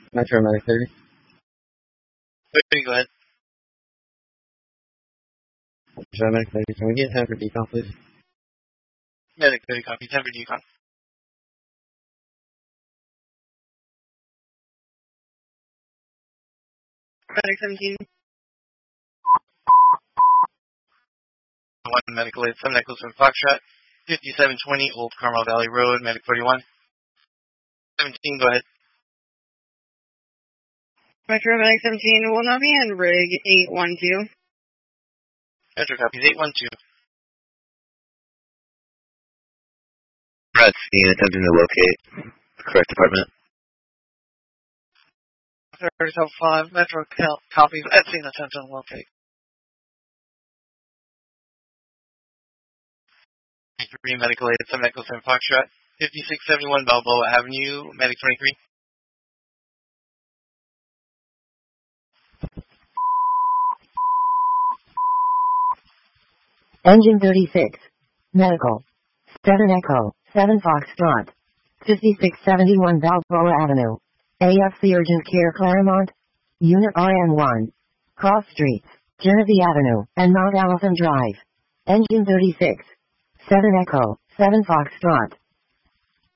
Metro Medic 30. Wait, go ahead. Metro Medic 30. Can we get 10 for decon, please? Medic 30 copy, 10 for decon. Medic 17. 1 medical aid, 7 Echoes from Foxtrot, 5720 Old Carmel Valley Road, Medic 41. 17, go ahead. Metro Medic 17 will now be in rig 812. Metro copies 812. Brett, Ian attempting to locate the correct department. Metro 5, Metro copies, Epstein attempting to locate. 3 medical aid, 7 Echoes from Foxtrot, 5671 Balboa Avenue, Medic 23. Engine 36. Medical. 7 Echo, 7 Foxtrot. 5671 Balboa Avenue. AFC Urgent Care Claremont. Unit RN1. Cross Streets, Genesee Avenue, and Mount Allison Drive. Engine 36. 7 Echo, 7 Foxtrot.